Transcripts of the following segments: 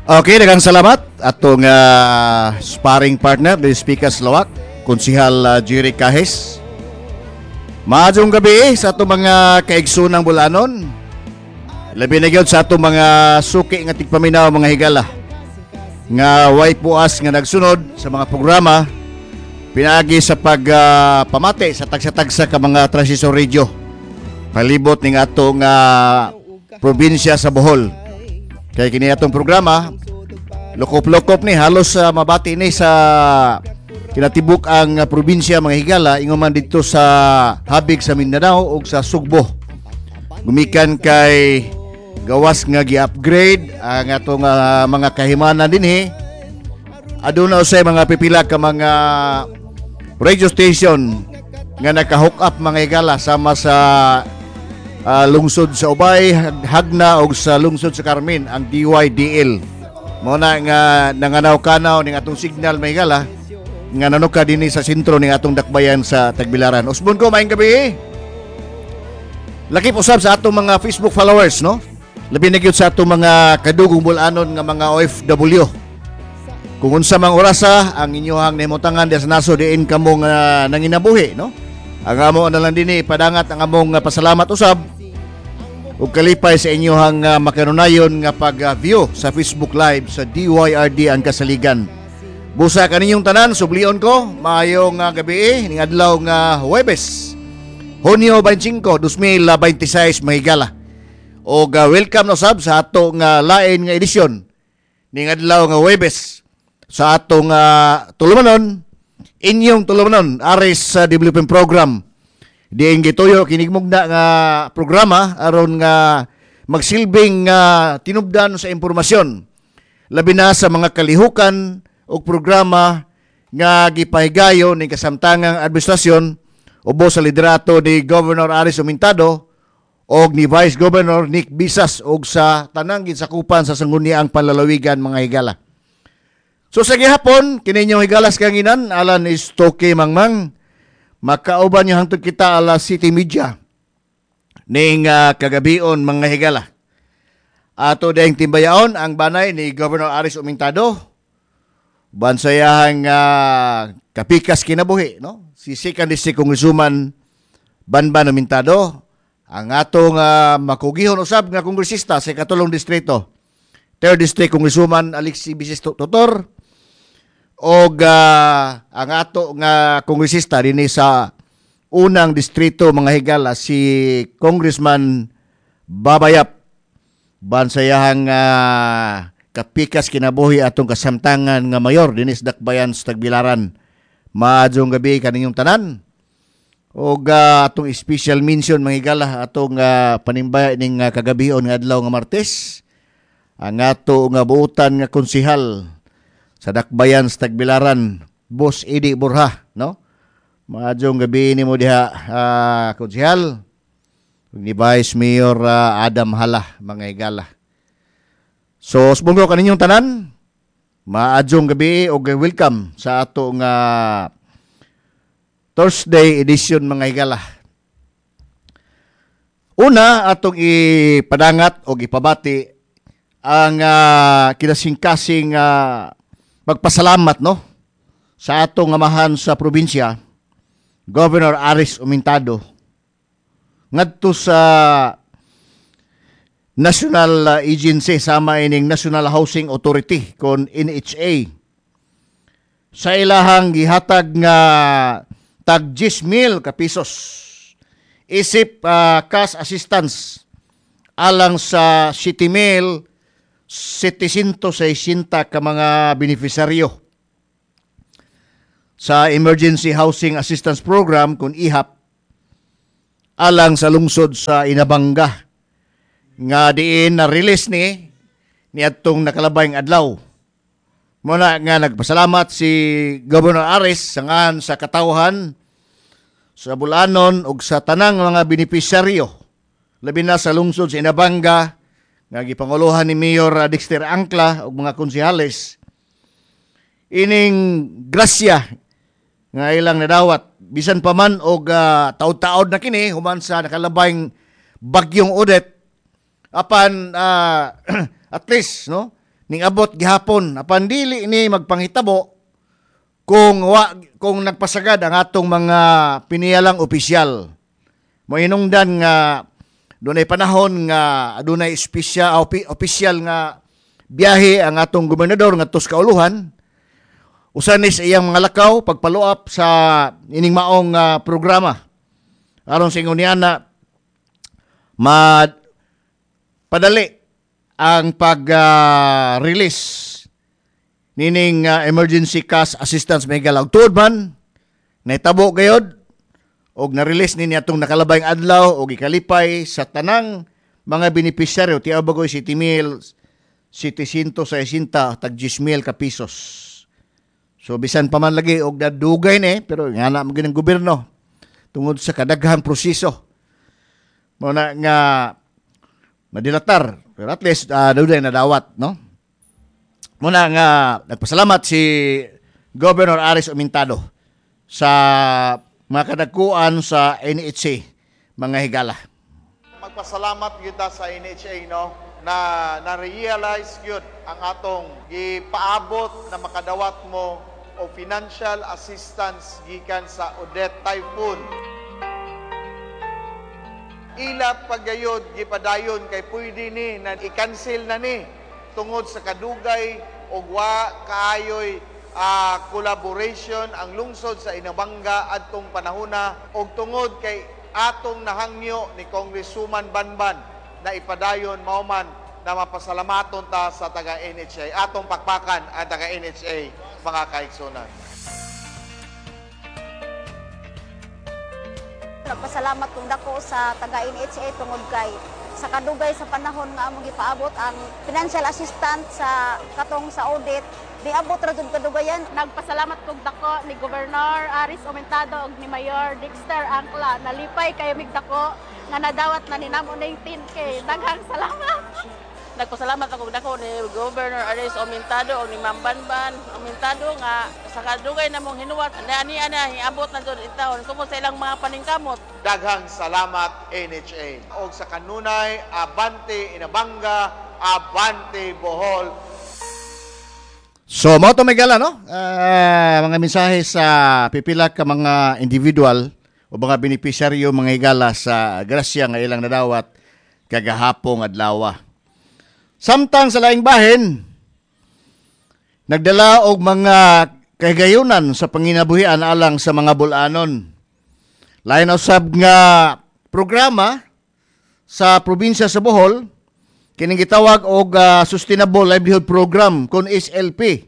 Okay, daghang salamat atong sparring partner di Speakers Lawak, Konsihal Jerry Cajes. Maadtong gabi sa atong mga kaigsunang bulanon. Labi na gyud sa atong mga suki nga tigpaminaw mga higala. Nga way puas nga nagsunod sa mga programa pinaagi sa pagpamati sa tagsa-tagsa ka mga transistor radio. Palibot ning atong probinsya sa Bohol. Kaya kini atong programa, lokop-lokop ni halos mabati ni sa kinatibuk ang probinsya mga higala ingon man dito sa habig sa Mindanao ug sa Sugbo. Gumikan kay gawas nga gi-upgrade ang atong mga kahimanan dinhi. Aduna usay mga pipila ka mga radio station nga naka-hook up mga higala sama sa lungsod sa Ubay, Hagna o sa lungsod sa Carmen, ang DYDL. Muna nga nanganaw-kanaw ning atong signal may gala nga nanuka dinhi sa sentro ning atong dakbayan sa Tagbilaran. Usbon ko maayong gabi. Lakip usab sa atong mga Facebook followers, no? Labi na gyud sa atong mga kadugong bulanon nga mga OFW. Kung unsa mang orasa ang inyohang nahimutangan sa naso diin kamo nga nanginabuhi, no? Ang amo na lang dinhi padangat ang among pasalamat usab ug kalipay sa inyohang makanunayon nga pag-view sa Facebook Live sa DYRD ang Kasaligan. Busa kaninyong tanan, sublion ko, maayong gabi ning adlaw nga Huwebes, Hunyo 25, 2026 mahigala. O welcome no sab sa ato nga lain nga edisyon ning adlaw nga Huwebes sa atong tulumanon, inyong tulumanon aris sa development program. Diin gituyo kinigmugna nga programa aron nga magsilbing tinubdan sa impormasyon labi na sa mga kalihukan o programa nga gipahigayon ning kasamtangang administrasyon ubos sa liderato ni Governor Aris Humintado o ni Vice Governor Nick Bisas og sa tanang ginsakupan sa sangguniang panlalawigan mga higala. So sa gihapon kininyong higalas kanginan alan is Toke Mangmang. Makauban yung hangtod kita ala City Media ning kagabion mga higala. Ato dayang timbayaon ang banay ni Governor Aris Humintado. Bansayahang kapikas kinabuhi, no? Si Second District Congresswoman Banban Humintado. Ang atong makugihon usab nga kongresista sa katulong distrito. Third District Congresswoman Alexi Bisis Totor. Og ang ato nga kongresista dinhi sa unang distrito mga higala si Congressman Babayap bansayahang kapikas kinabuhi atong kasamtangan nga mayor dinhi sa dakbayan sa Tagbilaran. Maadtong gabi kaninyong tanan. Og atong special mention mga higala atong panimbaya ning kagabion nga adlaw nga Martes ang ato nga buutan nga konsihal sa dakbayan sa Tagbilaran, Boss Eddie Borja, no? Maadtong gabi nimo diha konsehal ni Vice Mayor Adam Hala mga higala. So sumbong kaninyong tanan, maadtong gabi og welcome sa ato nga Thursday edition mga higala. Una atong ipadangat og ipabati ang kinasingkasing magpasalamat, no, sa atong amahan sa probinsya, Governor Aris Humintado, ngadto sa National Agency sama ining National Housing Authority kon NHA sa ilahang gihatag nga tag 10,000 ka pesos isip cash assistance alang sa 7,760 ka mga beneficiaryo sa Emergency Housing Assistance Program kung IHAP alang sa lungsod sa Inabanga nga diin na release ni atong nakalabayng adlaw. Muna nga nagpasalamat si Governor Aris sangan sa katawhan sa bulanon ug sa tanang mga beneficiaryo labi na sa lungsod sa Inabanga nga gipanguluhan ni Mayor Dexter Angla ug mga konsehales. Ining grasya nga ilang nadawat bisan pa man og taod-taod na kini human sa nakalabayng bagyong Odette apan at least, no, ning abot gihapon apan dili ni magpanghitabo kung nagpasagad ang atong mga piniyalang opisyal. Moinungdan nga dunay panahon nga adunay opisyal nga biyahe ang atong gobernador ngadto sa kauluhan. Usa ni sa iyang mga lakaw pagpaluap sa ining maong programa. Aron sa ingon niya na padali ang pag-release nining emergency cash assistance may galag tuod man naitabo gayod og na-release ni atong nakalabayng adlaw og ikalipay sa tanang mga beneficiaryo ti abagoy 7,760 tag 10,000 ka pesos. So bisan pa man lagi og nadugay ni pero nga na maging gobyerno tungod sa kadaghang proseso mo na nga madilatar pero at least dugay na dawat no. Muna nga nagpasalamat si Governor Aris Omentado sa mga kadagkuan sa NHA mga higala. Magpasalamat gyud sa NHA no na realize gyud ang atong gipaabot na makadawat mo o financial assistance gikan sa Odette Typhoon. Ila pagayod gipadayon kay pwede ni na i-cancel na ni tungod sa kadugay o wa kaayoy collaboration ang lungsod sa Inabanga adtong panahona og tungod kay atong nahangyo ni Congresswoman Banban na ipadayon mauman na mapasalamaton ta sa taga NHA atong pakpakan ang taga NHA mga kaigsunan. Nagpasalamat kung dako sa taga NHA tungod kay sa kadugay sa panahon nga among gipaabot ang financial assistance sa katong sa audit diabot ra jud kadugayan. Nagpasalamat kog dako ni Governor Aris Omentado ug ni Mayor Dexter Angla nalipay kayo mig dako nga nadawat na ninamo ning 10K. Daghang salamat. Nagpasalamat ako dako ni Governor Aris Omentado ug ni Ma'am Banban Omentado nga sa kadugay namong hinuwat ani hiabot na jud itawon kumo sa ilang mga paningkamot. Daghang salamat NHA. Og sa kanunay Abante Inabanga, Abante Bohol. So mao to may gala no. Mga mensahe sa pipila ka mga individual o mga beneficiaryo mga higala sa grasya nga ilang nadawat kagahapong adlaw. Samtang sa laing bahin, nagdala og mga kahigayunan sa panginabuhian alang sa mga bulanon. Lain usab nga programa sa probinsya sa Bohol, kining gitawag og Sustainable Livelihood Program kun SLP.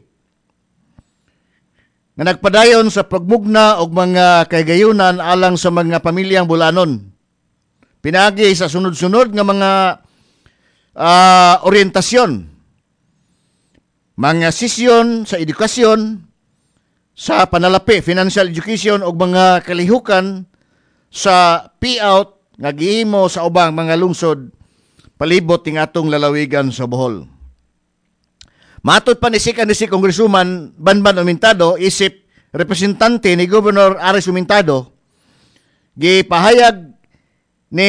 Nga nagpadayon sa pagmugna og mga kahigayunan alang sa mga pamilyang bulanon. Pinagi sa sunod-sunod nga mga orientasyon, mga sesyon sa edukasyon, sa panalapi, financial education o mga kalihukan sa payout nga gihimo sa ubang mga lungsod palibot ng atong lalawigan sa Bohol. Matod pa ni si Congresswoman Banban Omentado, isip representante ni Governor Aris Omentado, gipahayag ni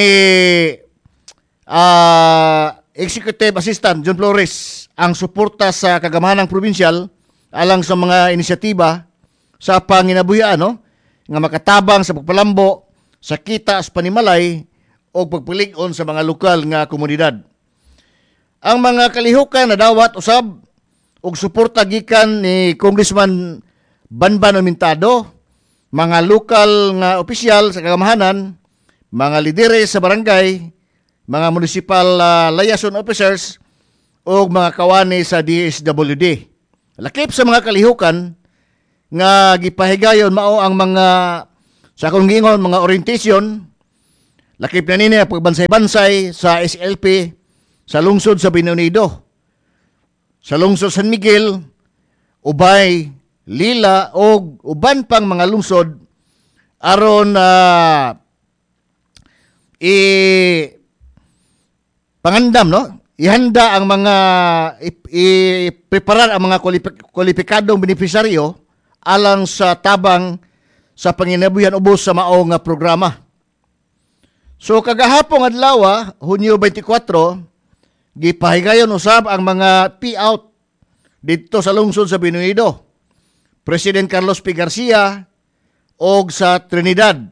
Executive Assistant John Flores ang suporta sa kagamahanang probinsyal alang sa mga inisyatiba sa panginabuhian nga makatabang sa pagpalambo sa kita sa panimalay o pagpilig-on sa mga lokal nga komunidad. Ang mga kalihukan na dawat usab og suporta gikan ni Congressman Banban Omentado, mga lokal nga opisyal sa kagamahanan, mga lidere sa barangay, mga municipal liaison officers o mga kawani sa DSWD. Lakip sa mga kalihukan nga gipahigayon mao ang mga sa akong giingon mga orientation, lakip na nini pagbansay-bansay sa SLP sa lungsod sa Binondo, sa lungsod San Miguel, Ubay, Lila o uban pang mga lungsod aron pangandam ihanda ang mga i-preparar ang mga kwalipikadong beneficiaryo alang sa tabang sa panginabuhian ubos sa mao nga programa. So kagahapong adlaw, Hunyo 24, gipahigayon usab ang mga payout dito sa lungsod sa Binoido, President Carlos P. Garcia o sa Trinidad.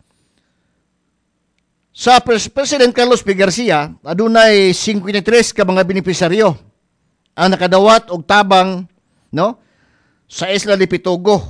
Sa President Carlos P. Garcia, adunay 53 ka mga benepisaryo ang nakadawat og tabang no sa Isla de Pitogo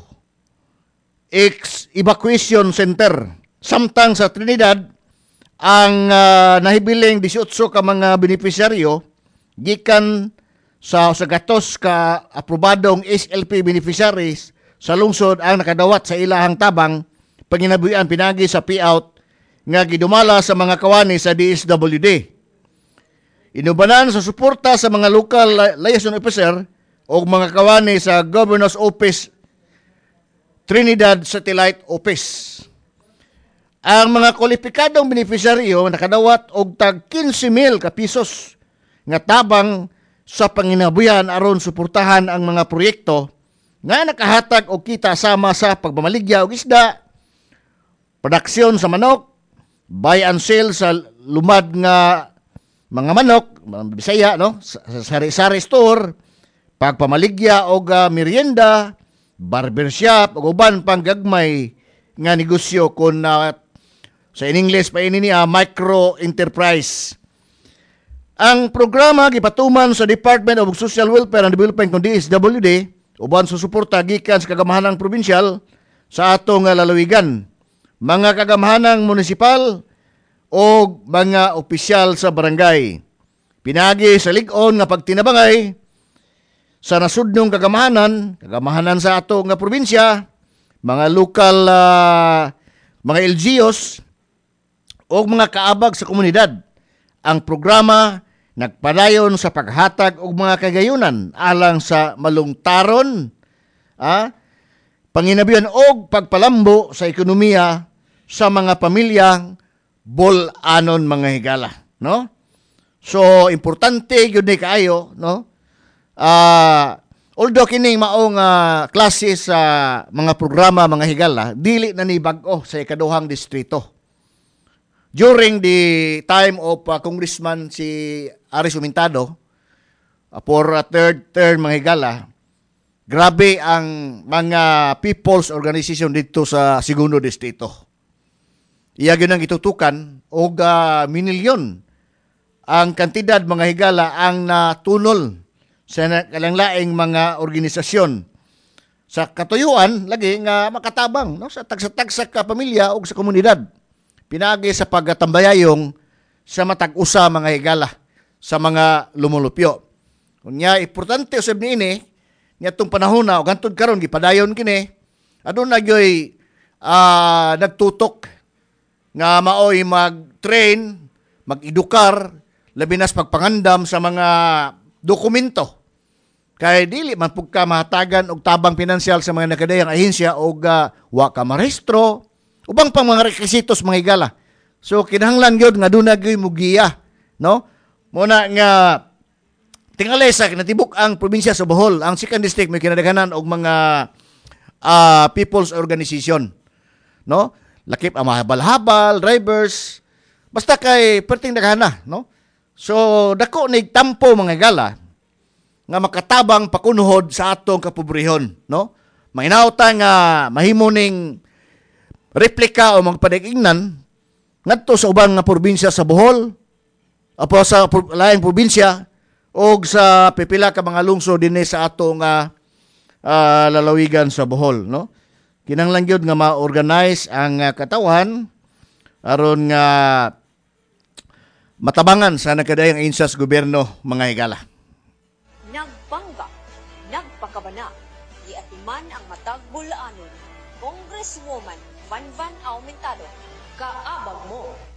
evacuation center. Samtang sa Trinidad ang nahibiling 18 ka mga benepisaryo gikan sa gatos ka aprobadong SLP beneficiaries sa lungsod ang nakadawat sa ilahang tabang panginabuhian pinagi sa payout nga gidumala sa mga kawani sa DSWD. Inubanan sa suporta sa mga local liaison officer o mga kawani sa Governor's Office Trinidad Satellite Office. Ang mga kwalipikadong beneficiaryo nakadawat og tag 15,000 ka pisos nga tabang sa panginabuhian aron suportahan ang mga proyekto nga nakahatag og kita sama sa pagmamaligya og isda, produksyon sa manok, buy and sell sa lumad nga mga manok, mga Bisaya, no? Sa sari-sari store, pagpamaligya og merienda, barbershop ug uban pang gagmay nga negosyo kun sa in English pa ini micro enterprise. Ang programa gipatuman sa Department of Social Welfare and Development ng DSWD uban sa suporta gikan sa kagamahanang probinsyal sa atong lalawigan, mga kagamahanang munisipal o mga opisyal sa barangay. Pinagi sa lig-on nga pagtinabangay sa nasudnong kagamahanan sa ato nga probinsya, mga lokal mga LGUs o mga kaabag sa komunidad. Ang programa nagpadayon sa paghatag og mga kagayunan alang sa malungtaron, panginabuhian og pagpalambo sa ekonomiya sa mga pamilyang bol-anon mga higala, no? So importante gyud ni kaayo, no? Although kining maong klase sa mga programa mga higala, dili na ni bag-o sa ikaduhang distrito. During the time of Congressman si Aris Umentado for a third term mga higala, grabe ang mga people's organization dito sa segundo distrito. Iya gyud ang itutukan og minilyon ang kantidad mga higala ang natunol sa kalanglaing mga organisasyon sa katuyuan lagi nga makatabang, no, sa tagsa-tagsa ka pamilya o sa komunidad. Pinagi sa pagtambayayong sa matag-usa mga higala sa mga lumulupyo. Unya importante usab niini niadtong panahon na ug hangtod karon gipadayon kini aduna gyoy nagtutok nga maoy mag-train, mag-edukar, labi nas pagpangandam sa mga dokumento. Kay dili man pud ka mahatagan og tabang pinansyal sa mga nakadayang ahensya og wa ka marehistro, ubang pang mga requisitos mga higala. So kinahanglan gyud nga aduna gyoy mugiya, no? Muna nga tingali sa natibuk ang probinsya sa Bohol, ang second district may kinadaghanan og mga people's organization, no? Lakip ang mahabal-habal, drivers, basta kay perting daghana, no? So dako nigtampo mga higala nga makatabang pakunuhod sa atong kapobrehon, no? Mahinawta nga mahimo ning replika o magpadigingnan ngadto sa ubang nga probinsya sa Bohol, apo sa laing probinsya o sa pipila ka mga lungsod dinhi sa atong lalawigan sa Bohol, no? Kinahanglan gyud nga ma-organize ang katawan aron nga matabangan sa nakadayang ahensya sa gobyerno mga higala. Nagbangga, nagpakabana, iatiman ang matag bul-anon, Congresswoman Van Aumentado, kaabag mo.